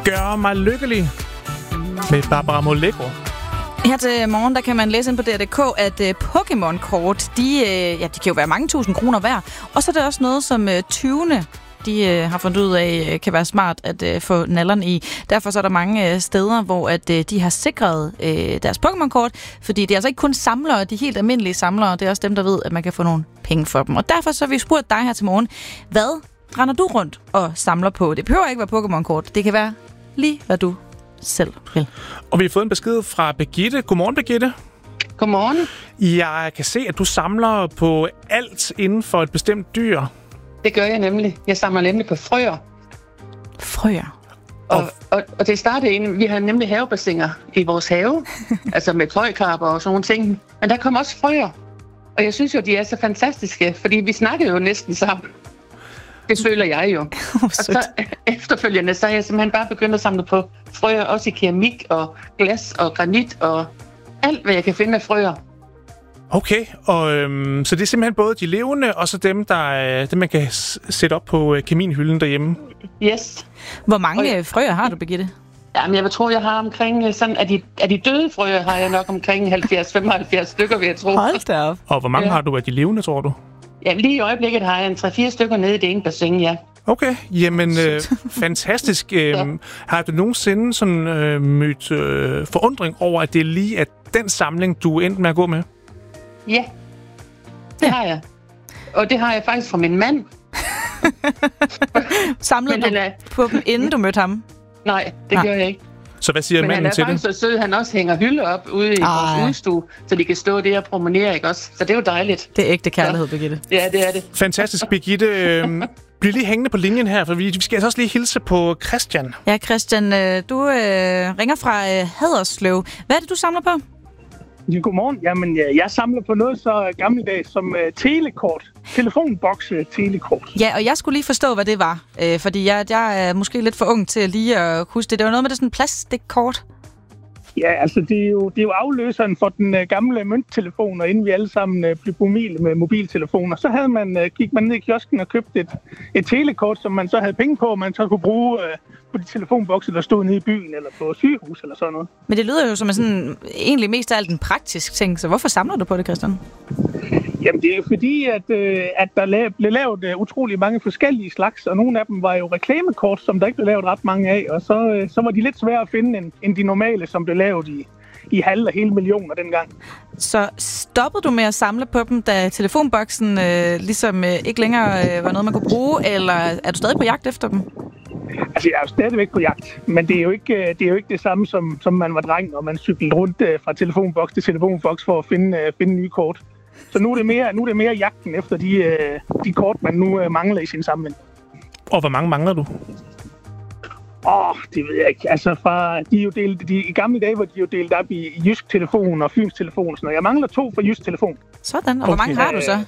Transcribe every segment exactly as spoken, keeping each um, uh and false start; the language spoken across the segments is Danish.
Gør mig lykkelig med Barbara Moleko. Her til morgen, der kan man læse ind på D R punktum d k, at uh, Pokémon-kort, de, uh, ja, de kan jo være mange tusind kroner værd. Og så er det også noget, som uh, tyvene de uh, har fundet ud af, uh, kan være smart at uh, få nallerne i. Derfor så er der mange uh, steder, hvor at, uh, de har sikret uh, deres Pokémon-kort, fordi det er altså ikke kun samlere, de helt almindelige samlere, det er også dem, der ved, at man kan få nogle penge for dem. Og derfor så har vi spurgt dig her til morgen, hvad render du rundt og samler på? Det behøver ikke være Pokémon-kort, det kan være lige, hvad du selv vil. Og vi har fået en besked fra Birgitte. Godmorgen, Birgitte. Godmorgen. Jeg kan se, at du samler på alt inden for et bestemt dyr. Det gør jeg nemlig. Jeg samler nemlig på frøer. Frøer? Og, og, og det startede inden, vi har nemlig havebassiner i vores have, altså med frøkarper og sådan nogle ting. Men der kommer også frøer. Og jeg synes jo, de er så fantastiske, fordi vi snakker jo næsten sammen. Det føler jeg jo. Oh, og så efterfølgende, så er jeg simpelthen bare begyndt at samle på frøer, også i keramik og glas og granit og alt, hvad jeg kan finde af frøer. Okay, og øhm, så det er simpelthen både de levende, og så dem, der, dem man kan s- sætte op på øh, kaminhylden derhjemme? Yes. Hvor mange og, frøer har du, Birgitte? Jamen, jeg tror, jeg har omkring, sådan, af de, af de døde frøer har jeg nok omkring halvfjerds til femoghalvfjerds stykker, vil jeg tro. Hold da op. Og hvor mange ja. har du af de levende, tror du? Ja, lige i øjeblikket har jeg en tre fire stykker nede i det ene bassin, ja. Okay, jamen øh, fantastisk. Øh, ja. Har du nogensinde sådan, øh, mødt øh, forundring over, at det er lige at den samling, du endte med at gå med? Ja, det ja. har jeg. Og det har jeg faktisk fra min mand. Samlede du er... på dem, inden du mødte ham? Nej, det Nej. gør jeg ikke. Så hvad siger Men manden til det? Men han er faktisk så sød, han også hænger hylde op ude i Ej. vores udstue, så de kan stå der og promenere, ikke også? Så det er jo dejligt. Det er ægte kærlighed, ja. Birgitte. Ja, det er det. Fantastisk, Birgitte. Øh, bliv lige hængende på linjen her, for vi, vi skal altså også lige hilse på Christian. Ja, Christian, du øh, ringer fra øh, Haderslev. Hvad er det, du samler på? Ja, godmorgen. Jamen, jeg samler på noget så gammeldags som uh, telekort. Telefonbokse telekort. Ja, og jeg skulle lige forstå, hvad det var. Øh, fordi jeg, jeg er måske lidt for ung til lige at huske det. Det var noget med det sådan en plastikkort. Ja, altså det er jo, det er jo afløseren for den uh, gamle mønttelefon, og inden vi alle sammen uh, blev mobile med mobiltelefoner, så havde man, uh, gik man ned i kiosken og købte et, et telekort, som man så havde penge på, og man så kunne bruge uh, på de telefonbokse, der stod nede i byen, eller på sygehus, eller sådan noget. Men det lyder jo som en sådan, egentlig mest af alt en praktisk ting, så hvorfor samler du på det, Christian? Jamen det er jo fordi, at, øh, at der la- blev lavet øh, utrolig mange forskellige slags, og nogle af dem var jo reklamekort, som der ikke blev lavet ret mange af, og så, øh, så var de lidt svære at finde end, end de normale, som blev lavet i, i halv og hele millioner dengang. Så stoppede du med at samle på dem, da telefonboksen øh, ligesom øh, ikke længere øh, var noget, man kunne bruge, eller er du stadig på jagt efter dem? Altså, jeg er jo stadigvæk på jagt, men det er jo ikke det, er jo ikke det samme, som, som man var dreng, og man cyklede rundt øh, fra telefonboks til telefonboks for at finde, øh, finde nye kort. Så nu er det mere, nu er det mere jagten efter de, øh, de kort, man nu øh, mangler i sin samling. Og hvor mange mangler du? Åh, oh, det ved jeg ikke. Altså, fra, de er jo delt, de, i gamle dage var de jo delt op i, i Jysk Telefon og Fyns Telefon. Så jeg mangler to fra Jysk Telefon. Sådan, og hvor okay. mange har du så?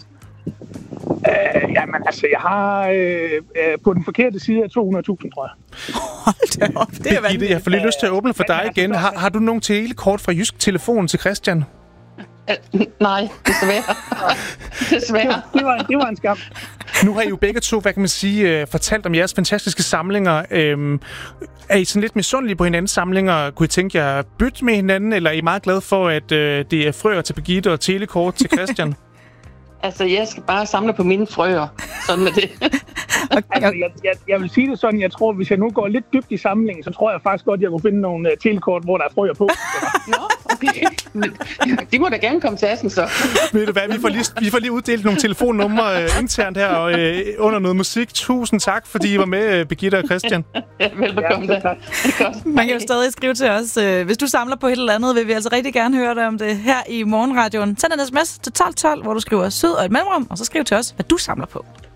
Øh, jamen, altså, jeg har øh, øh, på den forkerte side af to hundrede tusind, tror jeg. Hold da op, det er vanvittigt. Jeg får lige lyst til at åbne for dig igen. Har, har du nogle telekort fra Jysk Telefon til Christian? Uh, nej, desværre. desværre. Det, det, var, det var en skam. Nu har I jo begge to, hvad kan man sige, fortalt om jeres fantastiske samlinger. Øhm, er I sådan lidt misundelige på hinandens samlinger? Kunne I tænke jer at bytte med hinanden, eller er I meget glade for, at øh, det er frøer til Birgitte og telekort til Christian? Altså, jeg skal bare samle på mine frøer. Sådan er det. Okay. Altså, jeg, jeg, jeg vil sige det sådan, jeg tror, hvis jeg nu går lidt dybt i samlingen, så tror jeg faktisk godt, jeg kunne finde nogle uh, telekort, hvor der er frøer på. Nå, okay. De må da gerne komme til Assen, så. Ved du hvad, vi får lige, vi får lige uddelt nogle telefonnumre uh, internt her og, uh, under noget musik. Tusind tak, fordi I var med, uh, Birgitte og Christian. Ja, velbekomme ja, da. Man kan jo stadig skrive til os. Hvis du samler på et eller andet, vil vi altså rigtig gerne høre dig om det her i Morgenradioen. Send en sms til tolv tolv, hvor du skriver sød og et mellemrum, og så skriv til os, hvad du samler på.